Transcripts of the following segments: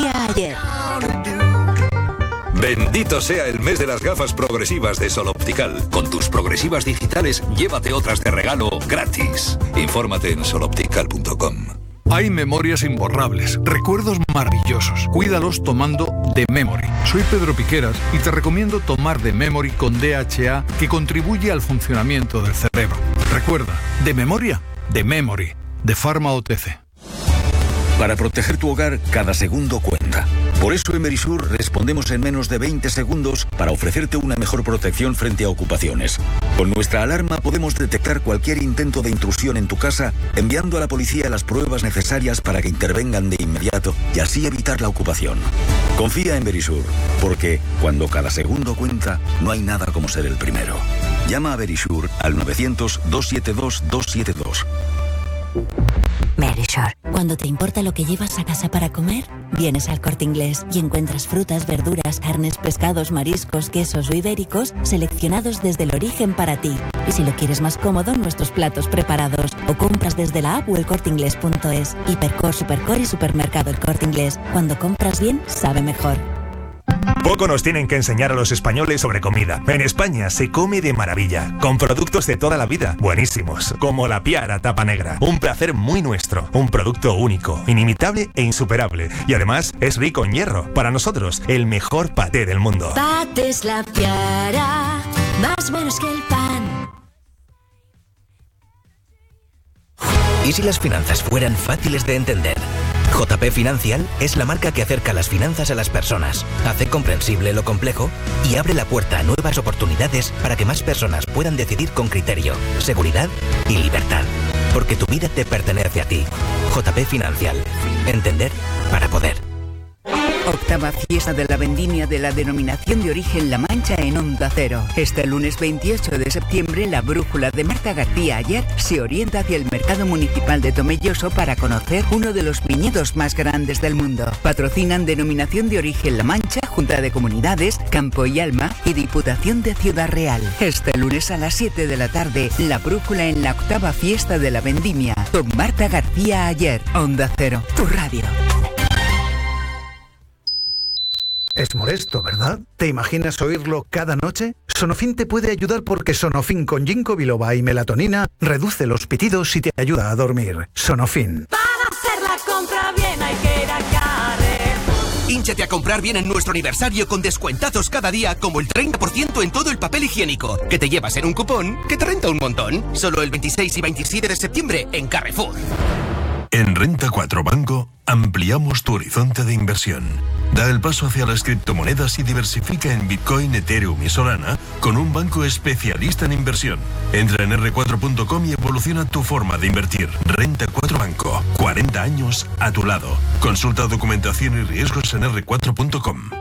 García ayer. Bendito sea el mes de las gafas progresivas de Sol Optical. Con tus progresivas digitales, llévate otras de regalo gratis. Infórmate en soloptical.com. Hay memorias imborrables, recuerdos maravillosos. Cuídalos tomando The Memory. Soy Pedro Piqueras y te recomiendo tomar The Memory con DHA, que contribuye al funcionamiento del cerebro. Recuerda, de memoria, The Memory, de Pharma OTC. Para proteger tu hogar, cada segundo cuenta. Por eso en Verisur respondemos en menos de 20 segundos para ofrecerte una mejor protección frente a ocupaciones. Con nuestra alarma podemos detectar cualquier intento de intrusión en tu casa, enviando a la policía las pruebas necesarias para que intervengan de inmediato y así evitar la ocupación. Confía en Verisur, porque cuando cada segundo cuenta, no hay nada como ser el primero. Llama a Verisur al 900-272-272. Verisur. Cuando te importa lo que llevas a casa para comer, vienes al Corte Inglés y encuentras frutas, verduras, carnes, pescados, mariscos, quesos o ibéricos seleccionados desde el origen para ti. Y si lo quieres más cómodo, nuestros platos preparados. O compras desde la app o elcorteinglés.es. Hipercor, Supercor y Supermercado El Corte Inglés. Cuando compras bien, sabe mejor. Poco nos tienen que enseñar a los españoles sobre comida. En España se come de maravilla, con productos de toda la vida, buenísimos, como la Piara Tapa Negra. Un placer muy nuestro, un producto único, inimitable e insuperable. Y además es rico en hierro. Para nosotros, el mejor paté del mundo. Patés La Piara, más buenos que el pan. ¿Y si las finanzas fueran fáciles de entender? JP Financial es la marca que acerca las finanzas a las personas, hace comprensible lo complejo y abre la puerta a nuevas oportunidades para que más personas puedan decidir con criterio, seguridad y libertad. Porque tu vida te pertenece a ti. JP Financial. Entender para poder. Octava fiesta de la vendimia de la denominación de origen La Mancha en Onda Cero. Este lunes 28 de septiembre, la brújula de Marta García Ayer se orienta hacia el mercado municipal de Tomelloso para conocer uno de los viñedos más grandes del mundo. Patrocinan denominación de origen La Mancha, Junta de Comunidades, Campo y Alma y Diputación de Ciudad Real. Este lunes a las 7 de la tarde, la brújula en la octava fiesta de la vendimia con Marta García Ayer. Onda Cero, tu radio. Es molesto, ¿verdad? ¿Te imaginas oírlo cada noche? Sonofin te puede ayudar porque Sonofin con ginkgo biloba y melatonina reduce los pitidos y te ayuda a dormir. Sonofin. Para hacer la compra bien hay que ir a Carrer. Hínchate a comprar bien en nuestro aniversario con descuentazos cada día, como el 30% en todo el papel higiénico, que te llevas en un cupón que te renta un montón. Solo el 26 y 27 de septiembre en Carrefour. En Renta 4 Banco ampliamos tu horizonte de inversión. Da el paso hacia las criptomonedas y diversifica en Bitcoin, Ethereum y Solana con un banco especialista en inversión. Entra en r4.com y evoluciona tu forma de invertir. Renta 4 Banco. 40 años a tu lado. Consulta documentación y riesgos en r4.com.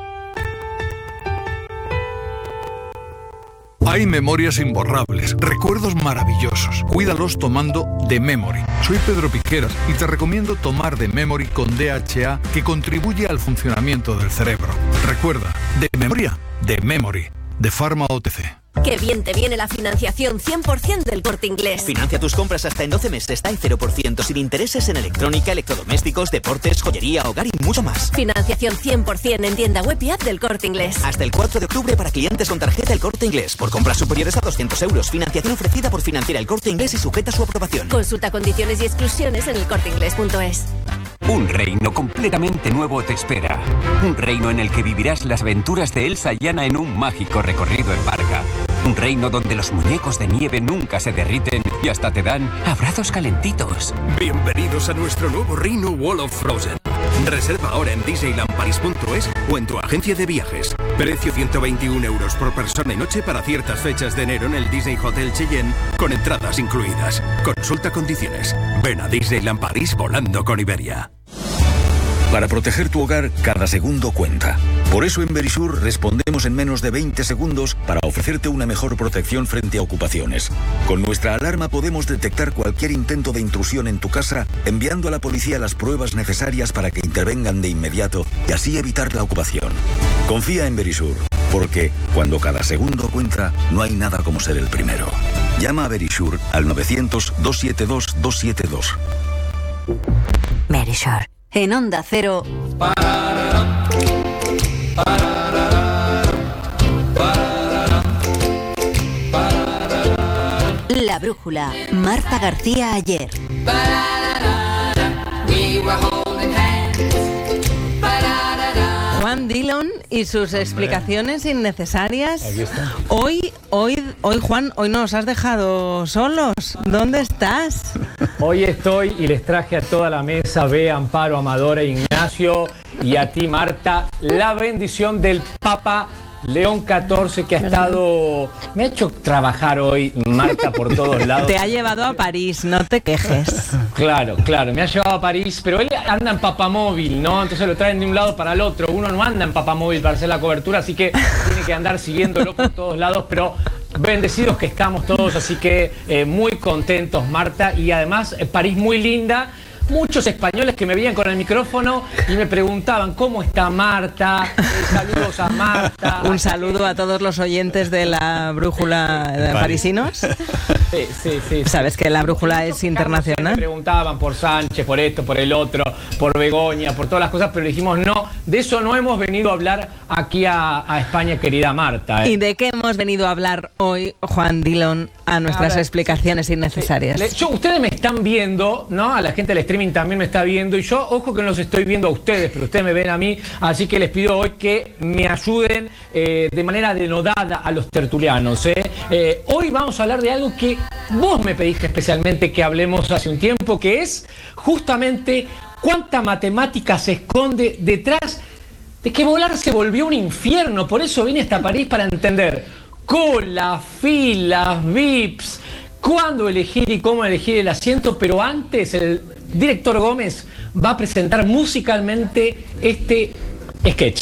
Hay memorias imborrables, recuerdos maravillosos. Cuídalos tomando The Memory. Soy Pedro Piqueras y te recomiendo tomar The Memory con DHA, que contribuye al funcionamiento del cerebro. Recuerda, de memoria, The Memory, de Pharma OTC. ¡Qué bien te viene la financiación 100% del Corte Inglés! Financia tus compras hasta en 12 meses, está en 0% sin intereses en electrónica, electrodomésticos, deportes, joyería, hogar y mucho más. Financiación 100% en tienda web y app del Corte Inglés. Hasta el 4 de octubre para clientes con tarjeta El Corte Inglés. Por compras superiores a 200 euros. Financiación ofrecida por Financiera El Corte Inglés y sujeta a su aprobación. Consulta condiciones y exclusiones en elcorteinglés.es. Un reino completamente nuevo te espera. Un reino en el que vivirás las aventuras de Elsa y Anna en un mágico recorrido en barca. Un reino donde los muñecos de nieve nunca se derriten y hasta te dan abrazos calentitos. Bienvenidos a nuestro nuevo reino Wall of Frozen. Reserva ahora en disneylandparis.es o en tu agencia de viajes. Precio 121 euros por persona y noche para ciertas fechas de enero en el Disney Hotel Cheyenne, con entradas incluidas. Consulta condiciones. Ven a Disneyland París volando con Iberia. Para proteger tu hogar, cada segundo cuenta. Por eso en Verisur respondemos en menos de 20 segundos para ofrecerte una mejor protección frente a ocupaciones. Con nuestra alarma podemos detectar cualquier intento de intrusión en tu casa, enviando a la policía las pruebas necesarias para que intervengan de inmediato y así evitar la ocupación. Confía en Verisur, porque cuando cada segundo cuenta, no hay nada como ser el primero. Llama a Verisur al 900-272-272. Verisur. En Onda Cero. brújula, Marta García Ayer. Juan Dillon y sus explicaciones innecesarias. Aquí está. Hoy, Juan, hoy nos has dejado solos. ¿Dónde estás? Hoy estoy y les traje a toda la mesa, Bea, Amparo, Amador e Ignacio, y a ti, Marta, la bendición del Papa León XIV, que ha estado... Me ha hecho trabajar hoy, Marta, por todos lados. Te ha llevado a París, no te quejes. Claro, me ha llevado a París, pero él anda en papamóvil, ¿no? Entonces lo traen de un lado para el otro. Uno no anda en papamóvil para hacer la cobertura, así que tiene que andar siguiéndolo por todos lados, pero bendecidos que estamos todos, así que muy contentos, Marta, y además París muy linda. Muchos españoles que me veían con el micrófono y me preguntaban ¿cómo está Marta? Saludos a Marta. Un saludo a todos los oyentes de la brújula de parisinos. Sí. Sabes que la brújula es internacional. Me preguntaban por Sánchez, por esto, por el otro, por Begoña, por todas las cosas, pero dijimos no, de eso no hemos venido a hablar aquí a España, querida Marta. ¿Y de qué hemos venido a hablar hoy, Juan Dillon, a nuestras explicaciones innecesarias? Ustedes me están viendo, ¿no? A la gente del streaming también me está viendo, y yo, ojo que no los estoy viendo a ustedes, pero ustedes me ven a mí, así que les pido hoy que me ayuden de manera denodada a los tertulianos. Hoy vamos a hablar de algo que vos me pediste especialmente que hablemos hace un tiempo, que es justamente cuánta matemática se esconde detrás de que volar se volvió un infierno. Por eso vine hasta París, para entender colas, filas, VIPs, cuándo elegir y cómo elegir el asiento, pero antes el director Gómez va a presentar musicalmente este sketch.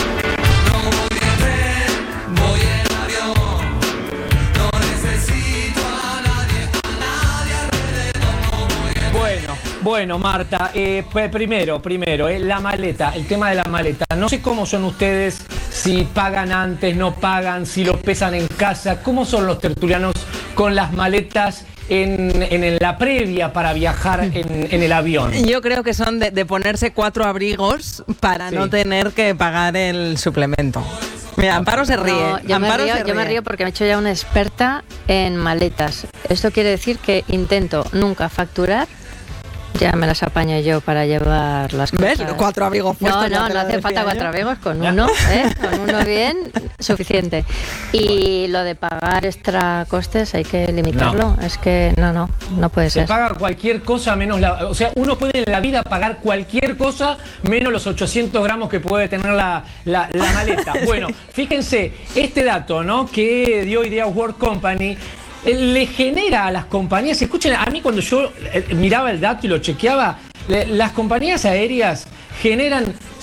Bueno, Marta, primero, la maleta, el tema de la maleta. No sé cómo son ustedes, si pagan antes, no pagan, si los pesan en casa. ¿Cómo son los tertulianos con las maletas en la previa para viajar en el avión? Yo creo que son de ponerse 4 abrigos para no tener que pagar el suplemento. Mira, Amparo se ríe. No, yo me río porque me he hecho ya una experta en maletas. Esto quiere decir que intento nunca facturar. Ya me las apaño yo para llevar las cosas. ¿Ves? 4 abrigos puestos. No hace falta 4 abrigos, con uno, con uno bien, suficiente. Y lo de pagar extra costes hay que limitarlo. No. Es que no puede ser. Se paga cualquier cosa menos o sea, uno puede en la vida pagar cualquier cosa menos los 800 gramos que puede tener la maleta. Bueno, fíjense, este dato, ¿no?, que dio Idea World Company, le genera a las compañías, escuchen, a mí cuando yo miraba el dato y lo chequeaba, las compañías aéreas generan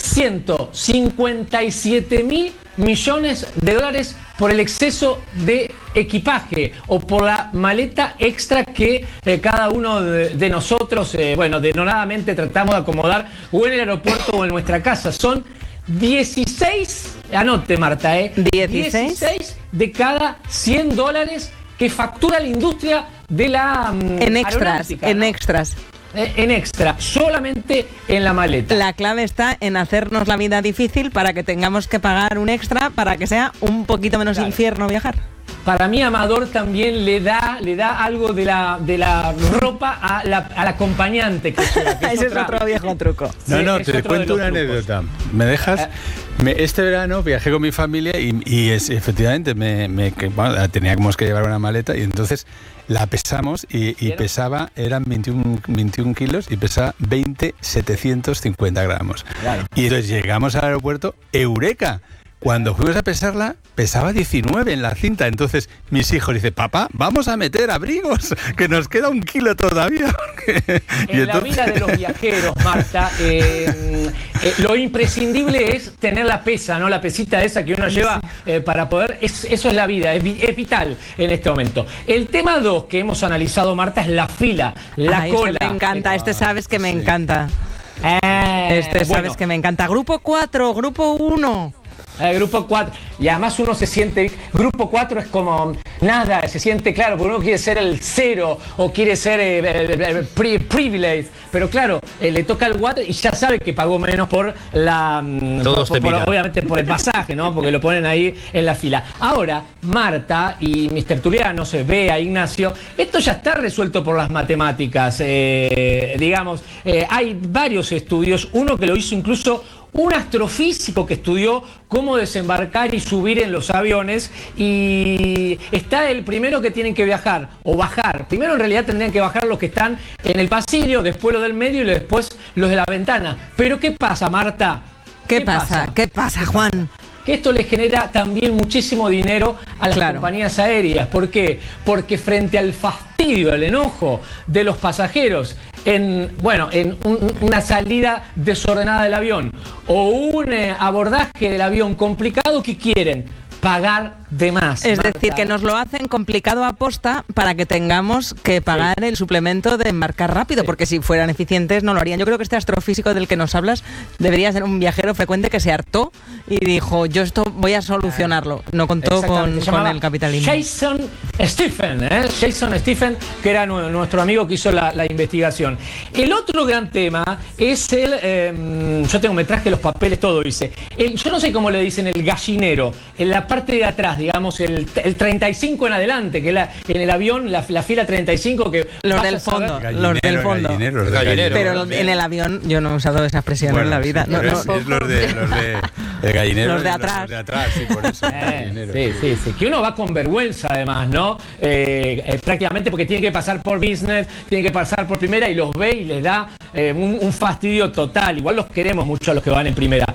157.000 millones de dólares por el exceso de equipaje o por la maleta extra que cada uno de nosotros, denodadamente tratamos de acomodar o en el aeropuerto o en nuestra casa. Son 16, anote Marta, 16 de cada $100 que factura la industria de la en extras, en extra, solamente en la maleta. La clave está en hacernos la vida difícil para que tengamos que pagar un extra para que sea un poquito menos infierno viajar. Para mí, Amador también le da algo de la ropa a la acompañante que lleva, que ese es otro viejo truco. No, te cuento una anécdota. ¿Me dejas? Este verano viajé con mi familia y efectivamente teníamos que llevar una maleta y entonces la pesamos y pesaba, eran 21 kilos y pesaba 20,750 gramos. Claro. Y entonces llegamos al aeropuerto, ¡eureka! Cuando fuimos a pesarla, pesaba 19 en la cinta. Entonces mis hijos dicen, papá, vamos a meter abrigos, que nos queda 1 kilo todavía. La vida de los viajeros, Marta, lo imprescindible es tener la pesa, ¿no? La pesita esa que uno lleva para poder... Eso es la vida, es vital en este momento. El tema 2 que hemos analizado, Marta, es la fila, la cola. Me encanta, sabes que me encanta. Sabes que me encanta. Grupo 4, grupo 1. Grupo 4, y además uno se siente, grupo 4 es como, nada, se siente claro, porque uno quiere ser el cero o quiere ser privilege, pero claro, le toca el water y ya sabe que pagó menos por la obviamente por el pasaje, ¿no? Porque lo ponen ahí en la fila. Ahora, Marta y mis tertulianos, Bea, Ignacio, esto ya está resuelto por las matemáticas. Hay varios estudios, uno que lo hizo incluso un astrofísico que estudió cómo desembarcar y subir en los aviones, y está el primero que tienen que viajar o bajar. Primero en realidad tendrían que bajar los que están en el pasillo, después los del medio y después los de la ventana. Pero ¿qué pasa, Marta? ¿Qué pasa? ¿Qué pasa, Juan? Que esto le genera también muchísimo dinero a las compañías aéreas. ¿Por qué? Porque frente al fastidio, al enojo de los pasajeros en una salida desordenada del avión o un abordaje del avión complicado, ¿qué quieren? Pagar de más. Es decir, que nos lo hacen complicado a posta para que tengamos que pagar el suplemento de embarcar rápido, porque si fueran eficientes no lo harían. Yo creo que este astrofísico del que nos hablas debería ser un viajero frecuente que se hartó y dijo, yo esto voy a solucionarlo. No contó con el capitalismo. Jason Stephen, que era nuestro amigo que hizo la investigación. El otro gran tema es me traje los papeles, todo hice. Yo no sé cómo le dicen el gallinero, en la parte de atrás, digamos, el 35 en adelante, que en el avión, la fila 35, que los del fondo, pero en el avión yo no he usado esa expresión en la vida. Es los de gallinero, los de atrás. Los de atrás, sí, por eso. Sí. Que uno va con vergüenza, además, ¿no? Prácticamente porque tiene que pasar por business, tiene que pasar por primera y los ve y les da un fastidio total. Igual los queremos mucho a los que van en primera.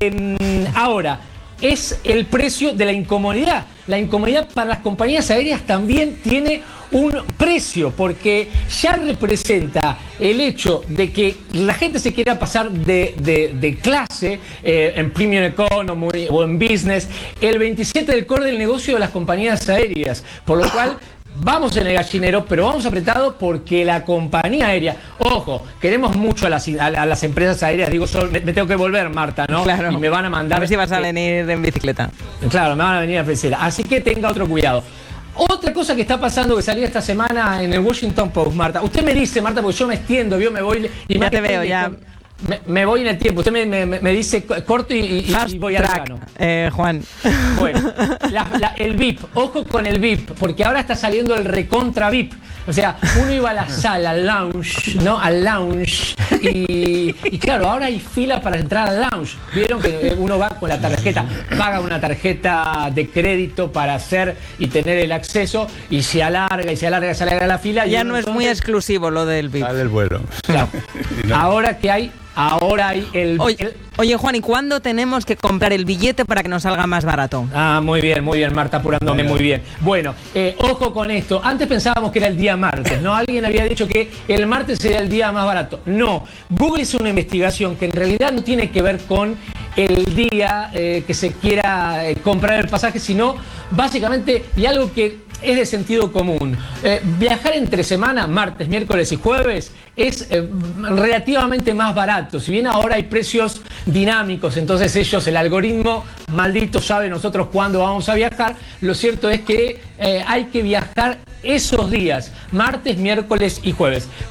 Ahora, es el precio de la incomodidad. La incomodidad para las compañías aéreas también tiene un precio, porque ya representa el hecho de que la gente se quiera pasar de clase en Premium Economy o en Business, el 27 del core del negocio de las compañías aéreas, por lo cual vamos en el gallinero, pero vamos apretados porque la compañía aérea, ojo, queremos mucho a las empresas aéreas, digo, me tengo que volver, Marta, ¿no? Claro. Y me van a mandar... A ver si vas a venir en bicicleta. Claro, me van a venir a ofrecer. Así que tenga otro cuidado. Otra cosa que está pasando, que salió esta semana en el Washington Post, Marta. Usted me dice, Marta, porque yo me extiendo, me voy... Y ya te veo, ya... Me voy en el tiempo. Usted me dice corto y voy al grano. Juan. Bueno, el VIP. Ojo con el VIP, porque ahora está saliendo el recontra VIP. O sea, uno iba a la sala, al lounge, ¿no? Al lounge. Y claro, ahora hay fila para entrar al lounge. Vieron que uno va con la tarjeta, paga una tarjeta de crédito para hacer y tener el acceso, y se alarga la fila. Ya no es muy exclusivo lo del VIP. Del vuelo. Claro. Ahora hay el... Oye, Juan, ¿y cuándo tenemos que comprar el billete para que nos salga más barato? Muy bien, Marta, apurándome muy bien. Bueno, ojo con esto. Antes pensábamos que era el día martes, ¿no? Alguien había dicho que el martes sería el día más barato. No, Google hizo una investigación que en realidad no tiene que ver con el día que se quiera comprar el pasaje, sino básicamente, y algo que es de sentido común, viajar entre semana, martes, miércoles y jueves, es relativamente más barato. Si bien ahora hay precios dinámicos, entonces el algoritmo maldito sabe nosotros cuándo vamos a viajar, lo cierto es que hay que viajar esos días, martes, miércoles y jueves.